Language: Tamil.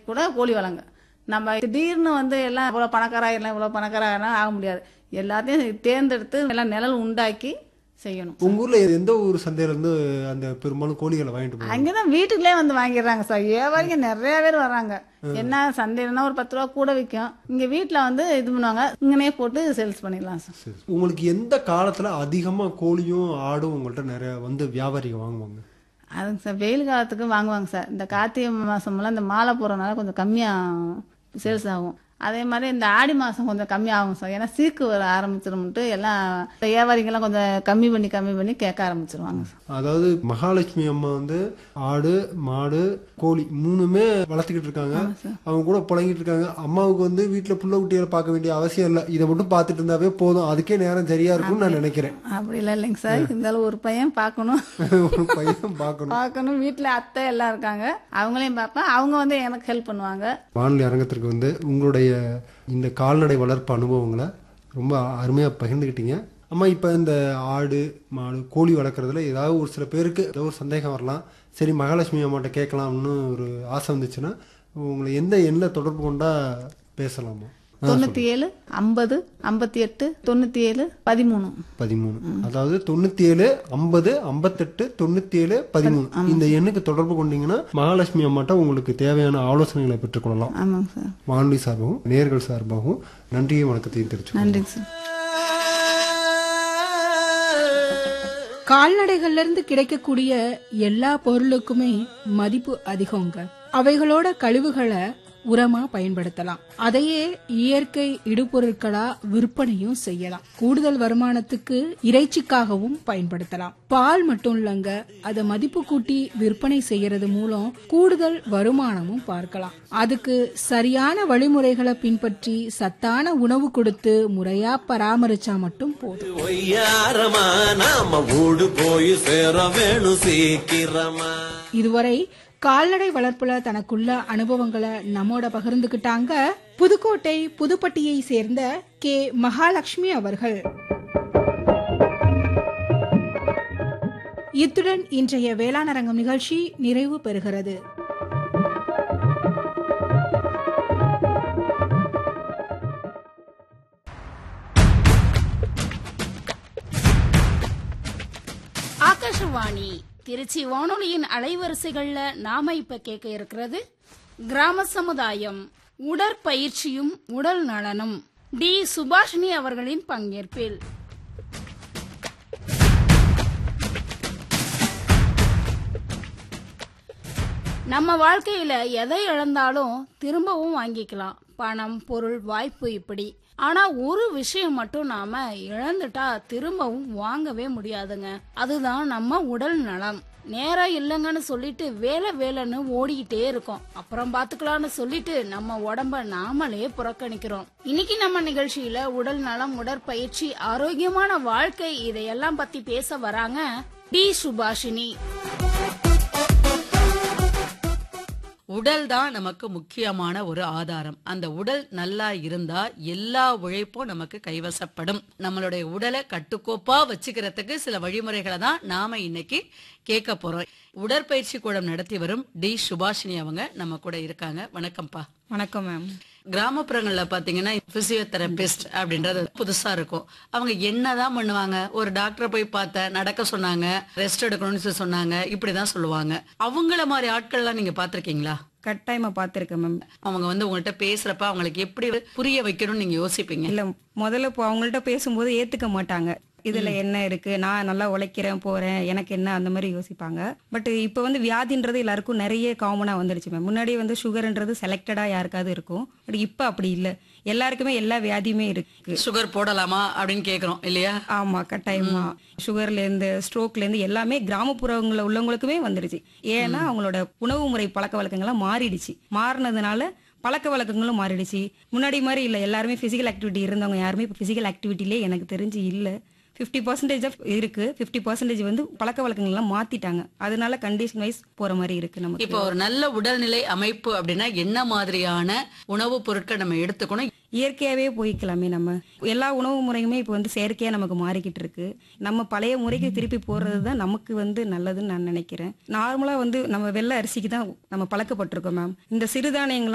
கூட கோழி வளங்க. நம்ம திடீர்னு வந்து எல்லாம் இவ்வளோ பணக்காராயிரலாம் இவ்வளோ பணக்காராயிரலாம் ஆக முடியாது. எல்லாத்தையும் தேர்ந்தெடுத்து எல்லாம் நிழல் உண்டாக்கி செய்யணும். உங்க ஊர்ல எந்த ஊர் சந்தையில இருந்து அந்த பெரும்பாலும் கோழிகளை வாங்கிட்டு போவாங்க? அங்கதான் வீட்டுக்குள்ளே வந்து வாங்கிடுறாங்க சார். வியாபாரிங்க நிறைய பேர் வர்றாங்க. என்ன சந்தையிலனா ஒரு 10 ரூபா கூட விற்கும். இங்க வீட்டுல வந்து இது பண்ணுவாங்க, இங்கனே போட்டு சேல்ஸ் பண்ணிடலாம் சார். சரி. உங்களுக்கு எந்த காலத்துல அதிகமா கோழியும் ஆடும் உங்கள்ட்ட நிறைய வந்து வியாபாரிகள் வாங்குவாங்க? அதுங்க சார் வெயில் காலத்துக்கு வாங்குவாங்க சார். இந்த கார்த்திகை மாசம்லாம் இந்த மாலை போடுறதுனால கொஞ்சம் கம்மியா சேல்ஸ் ஆகும். அதே மாதிரி இந்த ஆடி மாசம் கொஞ்சம் கம்மியாகும் சார். ஏன்னா சீக்கு வர ஆரம்பிச்சிரும்ட்டு எல்லாம் வியாபாரிங்கெல்லாம் கொஞ்சம் கம்மி பண்ணி கேட்க ஆரம்பிச்சிருவாங்க சார். அதாவது மகாலட்சுமி அம்மா வந்து ஆடு மாடு கோழி 3மே வளர்த்துக்கிட்டு இருக்காங்க. அவங்க கூட புழங்கிட்டு இருக்காங்க. அம்மாவுக்கு வந்து வீட்டுல புள்ள குட்டிகளை பார்க்க வேண்டிய அவசியம் இல்லை. இதை மட்டும் பார்த்துட்டு இருந்தாவே போதும். அதுக்கே நேரம் சரியா இருக்கும்னு நான் நினைக்கிறேன். அப்படி இல்லை இல்லைங்க சார். இருந்தாலும் ஒரு பையன் பார்க்கணும். ஒரு பையன் பார்க்கணும். வீட்டுல அத்தை எல்லாம் இருக்காங்க, அவங்களையும் பார்ப்பேன். அவங்க வந்து எனக்கு ஹெல்ப் பண்ணுவாங்க. வானொலி அரங்கத்திற்கு வந்து உங்களுடைய இந்த கால்நடை வளர்ப்பு அனுபவங்களை ரொம்ப அருமையா பகிர்ந்துக்கிட்டீங்க. அம்மா, இப்ப இந்த ஆடு மாடு கோழி வளர்க்குறதுல ஏதாவது ஒரு சில பேருக்கு ஏதாவது ஒரு சந்தேகம் வரலாம். சரி, மகாலட்சுமி அம்மாட்ட கேட்கலாம்னு ஒரு ஆசை வந்துச்சுன்னா உங்களை எந்த எண்ணில் தொடர்பு கொண்டா பேசலாமா? 97 50 58 97 13. அதாவது 97 50 58 97 13 இந்த எண்ணுக்கு தொடர்பு கொண்டீங்கன்னா மகாலட்சுமி அம்மாட்ட உங்களுக்கு தேவையான ஆலோசனைகளை பெற்றுக்கொள்ளலாம். ஆமாங்க சார். வானொலி சார்பாகவும் நேயர்கள் சார்பாகவும் நன்றியை வணக்கத்தையும் தெரிவிச்சு. நன்றிங்க சார். கால்நடைகள்ல இருந்து கிடைக்கக்கூடிய எல்லா பொருளுக்குமே மதிப்பு அதிகங்க. அவைகளோட கழிவுகளை உரமா பயன்படுத்தலாம். அதையே இயற்கை இடுபொருட்களா விற்பனையும் செய்யலாம். கூடுதல் வருமானத்துக்கு இறைச்சிக்காகவும் பயன்படுத்தலாம். பால் மட்டும் இல்லங்க, அதை மதிப்பு கூட்டி விற்பனை செய்யறது மூலம் கூடுதல் வருமானமும் பார்க்கலாம். அதுக்கு சரியான வழிமுறைகளை பின்பற்றி சத்தான உணவு கொடுத்து முறையா பராமரிச்சா மட்டும் போதும். இதுவரை கால்நடை வளர்ப்புல தனக்குள்ள அனுபவங்களை நம்மோட பகிர்ந்துகிட்டாங்க புதுக்கோட்டை புதுப்பட்டியை சேர்ந்த கே. மகாலட்சுமி அவர்கள். இத்துடன் இன்றைய வேளாண் அரங்கம் நிகழ்ச்சி நிறைவு பெறுகிறது. ஆகாஷவாணி திருச்சி வானொலியின் அலைவரிசைகள்ல நாம இப்ப கேட்க இருக்கிறது கிராம சமுதாயம், உடற்பயிற்சியும் உடல் நலனும், டி. சுபாஷினி அவர்களின் பங்கேற்பில். நம்ம வாழ்க்கையில எதை இழந்தாலும் திரும்பவும் வாங்கிக்கலாம். பணம், பொருள், வாய்ப்பு, இப்படி. ஆனா ஒரு விஷயம் மட்டும் நாம இழந்துட்டா திரும்பவும் வாங்கவே முடியாதுங்க. அதுதான் நம்ம உடல் நலம். நேரம் இல்லைங்கன்னு சொல்லிட்டு வேலைன்னு ஓடிக்கிட்டே இருக்கோம். அப்புறம் பாத்துக்கலாம்னு சொல்லிட்டு நம்ம உடம்ப நாமளே புறக்கணிக்கிறோம். இன்னைக்கு நம்ம நிகழ்ச்சியில உடல் நலம், உடற்பயிற்சி, ஆரோக்கியமான வாழ்க்கை, இதையெல்லாம் பத்தி பேச வராங்க டி. சுபாஷினி. உடல் தான் நமக்கு முக்கியமான ஒரு ஆதாரம். அந்த உடல் நல்லா இருந்தா எல்லா உழைப்பும் நமக்கு கைவசப்படும். நம்மளுடைய உடலை கட்டுக்கோப்பா வச்சுக்கிறதுக்கு சில வழிமுறைகளை தான் நாம இன்னைக்கு கேட்க போறோம். உடற்பயிற்சி கூடம் நடத்தி வரும் டி. சுபாஷினி அவங்க நம்ம கூட இருக்காங்க. வணக்கம்ப்பா. வணக்கம் மேம். கிராமப்புறங்கள்ல பாத்தீங்கன்னா பிசியோதெரபிஸ்ட் அப்படின்றது புதுசா இருக்கும். அவங்க என்னதான் பண்ணுவாங்க, ஒரு டாக்டரை போய் பார்த்த, நடக்க சொன்னாங்க, ரெஸ்ட் எடுக்கணும்னு சொன்னாங்க, இப்படிதான் சொல்லுவாங்க. அவங்கள மாதிரி ஆட்கள்லாம் நீங்க பாத்திருக்கீங்களா? கட்டாயமா பாத்திருக்கேன் மேம். அவங்க வந்து உங்கள்கிட்ட பேசுறப்ப அவங்களுக்கு எப்படி புரிய வைக்கணும்னு நீங்க யோசிப்பீங்க? இல்ல, முதல்ல இப்போ அவங்கள்ட்ட பேசும்போது ஏத்துக்க மாட்டாங்க. இதுல என்ன இருக்கு, நான் நல்லா உழைக்கிறேன் போறேன், எனக்கு என்ன, அந்த மாதிரி யோசிப்பாங்க. பட் இப்ப வந்து வியாதின்றது எல்லாருக்கும் நிறைய காமனா வந்துருச்சு மேம். முன்னாடி வந்து சுகர்ன்றது செலக்டடா யாருக்காவது இருக்கும். பட் இப்ப அப்படி இல்ல, எல்லாருக்குமே எல்லா வியாதியுமே இருக்கு. சுகர் போடலாமா அப்படின்னு கேக்குறோம் இல்லையா? ஆமா, கட்டாயமா. சுகர்ல இருந்து ஸ்ட்ரோக்ல இருந்து எல்லாமே கிராமப்புறங்கள்ல உள்ளவங்களுக்குமே வந்துருச்சு. ஏன்னா அவங்களோட உணவு முறை பழக்க வழக்கங்கள்லாம் மாறிடுச்சு. மாறினதுனால பழக்க வழக்கங்களும் மாறிடுச்சு. முன்னாடி மாதிரி இல்ல, எல்லாருமே பிசிக்கல் ஆக்டிவிட்டி இருந்தவங்க யாருமே இப்ப பிசிக்கல் ஆக்டிவிட்டிலே எனக்கு தெரிஞ்சு இல்ல. 50% இருக்கு, 50% வந்து பழக்க வழக்கங்கள்லாம் மாத்திட்டாங்க. அதனால கண்டிஷன் வைஸ் போற மாதிரி இருக்கு நமக்கு. இப்போ ஒரு நல்ல உடல்நிலை அமைப்பு அப்படின்னா என்ன மாதிரியான உணவு பொருட்கள் நம்ம எடுத்துக்கணும்? இயற்கையாவே போய்க்கலாமே. நம்ம எல்லா உணவு முறையுமே இப்போ வந்து செயற்கையா நமக்கு மாறிக்கிட்டு இருக்கு. நம்ம பழைய முறைக்கு திருப்பி போறதுதான் நமக்கு வந்து நல்லதுன்னு நான் நினைக்கிறேன். நார்மலா வந்து நம்ம வெள்ளை அரிசிக்கு தான் நம்ம பழக்கப்பட்டிருக்கோம் மேம். இந்த சிறுதானியங்கள்